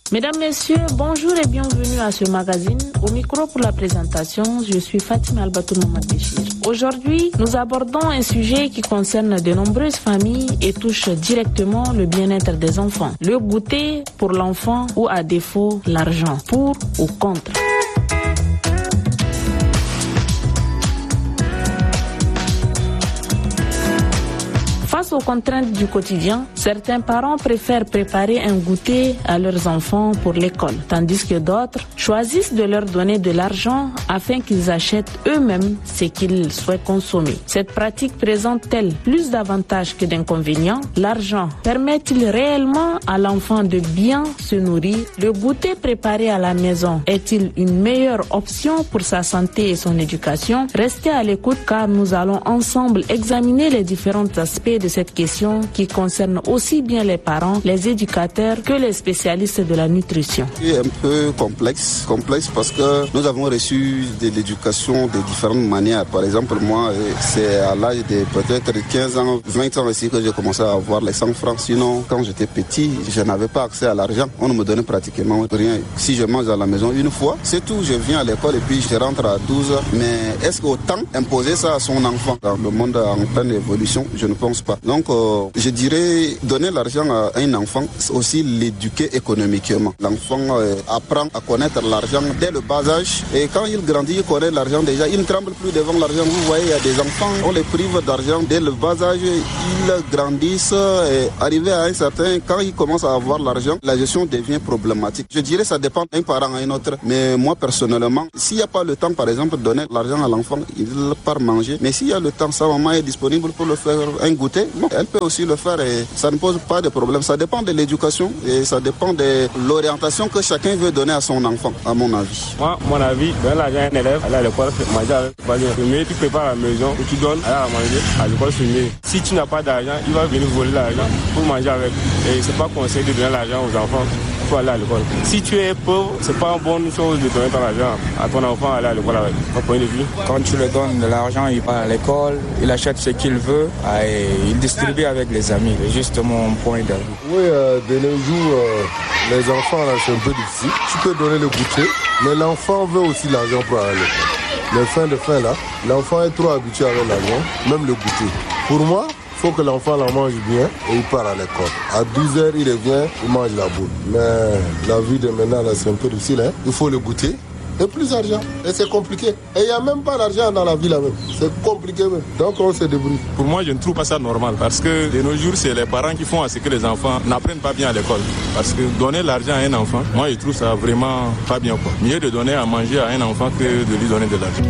Mesdames, Messieurs, bonjour et bienvenue à ce magazine. Au micro pour la présentation, je suis Fatima Albatou Mamad Béchir. Aujourd'hui, nous abordons un sujet qui concerne de nombreuses familles et touche directement le bien-être des enfants. Le goûter pour l'enfant ou à défaut l'argent, pour ou contre. Face aux contraintes du quotidien, certains parents préfèrent préparer un goûter à leurs enfants pour l'école, tandis que d'autres choisissent de leur donner de l'argent afin qu'ils achètent eux-mêmes ce qu'ils souhaitent consommer. Cette pratique présente-t-elle plus d'avantages que d'inconvénients? L'argent permet-il réellement à l'enfant de bien se nourrir? Le goûter préparé à la maison est-il une meilleure option pour sa santé et son éducation? Restez à l'écoute car nous allons ensemble examiner les différents aspects de cette question qui concerne aussi bien les parents, les éducateurs que les spécialistes de la nutrition. C'est un peu complexe parce que nous avons reçu de l'éducation de différentes manières. Par exemple, moi, c'est à l'âge de peut-être 15 ans, 20 ans ici que j'ai commencé à avoir les 100 francs. Sinon, quand j'étais petit, je n'avais pas accès à l'argent. On ne me donnait pratiquement rien. Si je mange à la maison une fois, c'est tout. Je viens à l'école et puis je rentre à 12 heures. Mais est-ce qu'autant imposer ça à son enfant dans le monde en pleine évolution? Je ne pense pas. Donc, je dirais donner l'argent à un enfant, c'est aussi l'éduquer économiquement. L'enfant apprend à connaître l'argent dès le bas âge. Et quand il grandit, il connaît l'argent déjà. Il ne tremble plus devant l'argent. Vous voyez, il y a des enfants, on les prive d'argent dès le bas âge. Ils grandissent et arrivé à un certain, quand ils commencent à avoir l'argent, la gestion devient problématique. Je dirais ça dépend d'un parent à un autre. Mais moi, personnellement, s'il n'y a pas le temps, par exemple, de donner l'argent à l'enfant, il part manger. Mais s'il y a le temps, sa maman est disponible pour le faire un goûter. Bon, elle peut aussi le faire et ça ne pose pas de problème. Ça dépend de l'éducation et ça dépend de l'orientation que chacun veut donner à son enfant, à mon avis. Moi, mon avis, donner l'argent à un élève, aller à l'école, manger avec le mieux, tu prépares à la maison et tu donnes à manger à l'école, c'est mieux. Si tu n'as pas d'argent, il va venir voler l'argent pour manger avec. Et c'est pas conseillé de donner l'argent aux enfants pour aller à l'école. Si tu es pauvre, c'est pas une bonne chose de donner ton argent à ton enfant aller à l'école avec. Mon point de vue. Quand tu lui donnes de l'argent, il va à l'école, il achète ce qu'il veut et il distribue avec les amis. C'est juste mon point de vue. Oui, de nos jours, les enfants, là, c'est un peu difficile. Tu peux donner le goûter, mais l'enfant veut aussi l'argent pour aller à l'école. Les fins là, l'enfant est trop habitué avec l'argent, même le goûter. Pour moi, il faut que l'enfant la mange bien et il part à l'école. À 12h, il revient, il mange la boule. Mais la vie de maintenant, là, c'est un peu difficile. Hein? Il faut le goûter. Et plus d'argent. Et c'est compliqué. Et il n'y a même pas d'argent dans la vie là-même. C'est compliqué même. Donc on se débrouille. Pour moi, je ne trouve pas ça normal. Parce que de nos jours, c'est les parents qui font à ce que les enfants n'apprennent pas bien à l'école. Parce que donner l'argent à un enfant, moi je trouve ça vraiment pas bien, quoi. Mieux de donner à manger à un enfant que de lui donner de l'argent.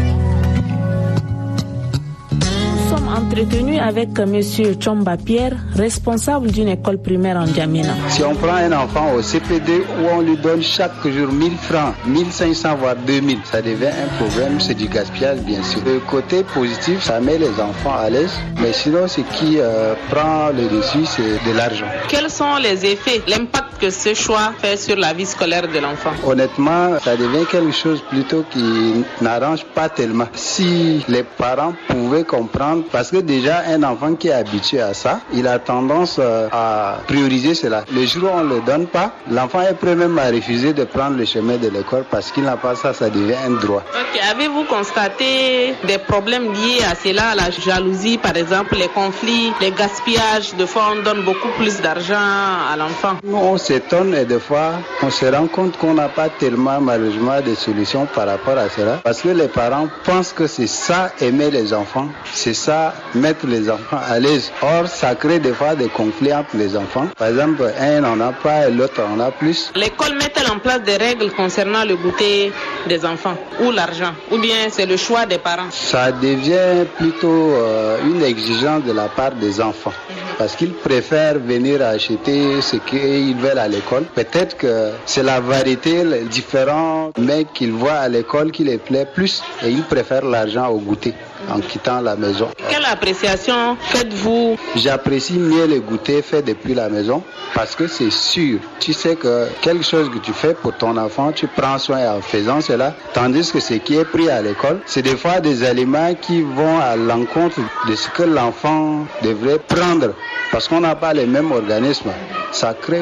Entretenu avec M. Chomba Pierre, responsable d'une école primaire en Djamena. Si on prend un enfant au CPD où on lui donne chaque jour 1000 francs, 1500 voire 2000, ça devient un problème, c'est du gaspillage bien sûr. Le côté positif, ça met les enfants à l'aise, mais sinon ce qui prend le dessus, c'est de l'argent. Quels sont les effets, l'impact que ce choix fait sur la vie scolaire de l'enfant? Honnêtement, ça devient quelque chose plutôt qui n'arrange pas tellement. Si les parents pouvaient comprendre, parce que déjà un enfant qui est habitué à ça, il a tendance à prioriser cela. Le jour où on ne le donne pas, l'enfant est prêt même à refuser de prendre le chemin de l'école parce qu'il n'a pas ça, ça devient un droit. Ok, avez-vous constaté des problèmes liés à cela, la jalousie par exemple, les conflits, les gaspillages? De fois on donne beaucoup plus d'argent à l'enfant. Nous on s'étonne et des fois on se rend compte qu'on n'a pas tellement malheureusement de solutions par rapport à cela parce que les parents pensent que c'est ça aimer les enfants, c'est ça mettre les enfants à l'aise. Or, ça crée des fois des conflits entre les enfants. Par exemple, un n'en a pas et l'autre en a plus. L'école met-elle en place des règles concernant le goûter des enfants ou l'argent? Ou bien c'est le choix des parents? Ça devient plutôt une exigence de la part des enfants. Parce qu'ils préfèrent venir acheter ce qu'ils veulent à l'école. Peut-être que c'est la variété, les différents mecs qu'ils voient à l'école qui les plaît plus et ils préfèrent l'argent au goûter en quittant la maison. Quelle appréciation faites-vous? J'apprécie mieux le goûter fait depuis la maison parce que c'est sûr. Tu sais que quelque chose que tu fais pour ton enfant, tu prends soin en faisant cela. Tandis que ce qui est pris à l'école, c'est des fois des aliments qui vont à l'encontre de ce que l'enfant devrait prendre. Parce qu'on n'a pas les mêmes organismes. Ça crée beaucoup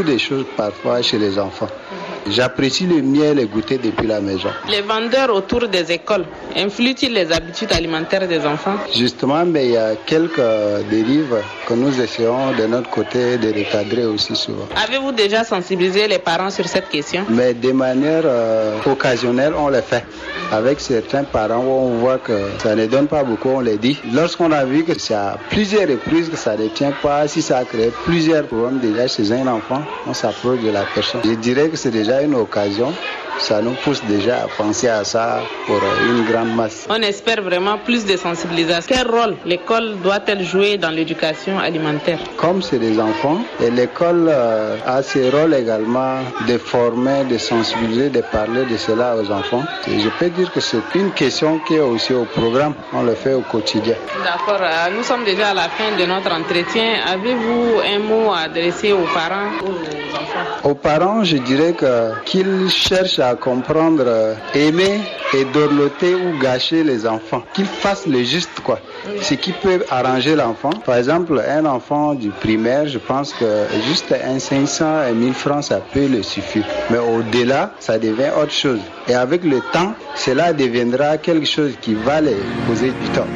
des choses parfois chez les enfants. J'apprécie le miel et goûter depuis la maison. Les vendeurs autour des écoles influent-ils les habitudes alimentaires des enfants? Justement, mais il y a quelques dérives que nous essayons de notre côté de recadrer aussi souvent. Avez-vous déjà sensibilisé les parents sur cette question? Mais de manière occasionnelle, on le fait. Avec certains parents où on voit que ça ne donne pas beaucoup, on les dit. Lorsqu'on a vu que c'est à plusieurs reprises que ça ne tient pas, si ça a créé plusieurs problèmes déjà chez un enfant, on s'approche de la personne. Je dirais que c'est déjà une occasion. Ça nous pousse déjà à penser à ça pour une grande masse. On espère vraiment plus de sensibilisation. Quel rôle l'école doit-elle jouer dans l'éducation alimentaire? Comme c'est des enfants, et l'école a ce rôle également de former, de sensibiliser, de parler de cela aux enfants. Et je peux dire que c'est une question qui est aussi au programme. On le fait au quotidien. D'accord. Nous sommes déjà à la fin de notre entretien. Avez-vous un mot à adresser aux parents ou aux enfants? Aux parents, je dirais qu'ils cherchent à comprendre, aimer et dorloter ou gâcher les enfants. Qu'ils fassent le juste, quoi. Ce qui peut arranger l'enfant. Par exemple, un enfant du primaire, je pense que juste un 500 et 1000 francs, ça peut le suffire. Mais au-delà, ça devient autre chose. Et avec le temps, cela deviendra quelque chose qui va les poser du temps.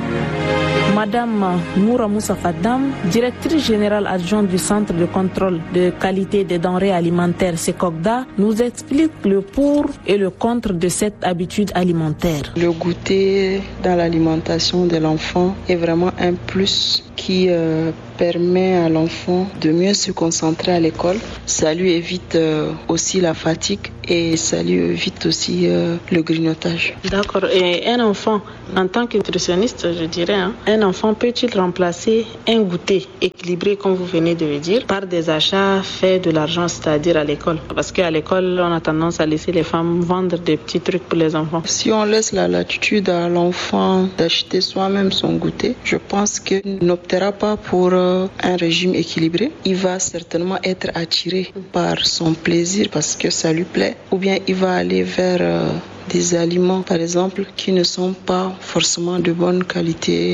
Madame Noura Moussa Fadam, directrice générale adjointe du Centre de contrôle de qualité des denrées alimentaires Secogda, nous explique le pour et le contre de cette habitude alimentaire. Le goûter dans l'alimentation de l'enfant est vraiment un plus qui permet à l'enfant de mieux se concentrer à l'école. Ça lui évite aussi la fatigue et ça lui évite aussi le grignotage. D'accord. Et un enfant, en tant que nutritionniste, je dirais, un enfant peut-il remplacer un goûter équilibré, comme vous venez de le dire, par des achats faits de l'argent, c'est-à-dire à l'école? Parce qu'à l'école, on a tendance à laisser les femmes vendre des petits trucs pour les enfants. Si on laisse la latitude à l'enfant d'acheter soi-même son goûter, je pense qu'il n'optera pas pour un régime équilibré. Il va certainement être attiré par son plaisir parce que ça lui plaît, ou bien il va aller vers des aliments, par exemple, qui ne sont pas forcément de bonne qualité.